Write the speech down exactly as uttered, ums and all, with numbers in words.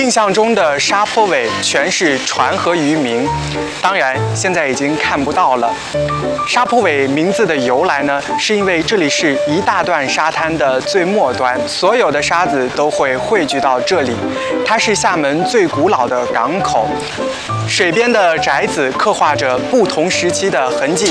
印象中的沙坡尾全是船和渔民，当然现在已经看不到了。沙坡尾名字的由来呢，是因为这里是一大段沙滩的最末端，所有的沙子都会汇聚到这里。它是厦门最古老的港口，水边的宅子刻画着不同时期的痕迹。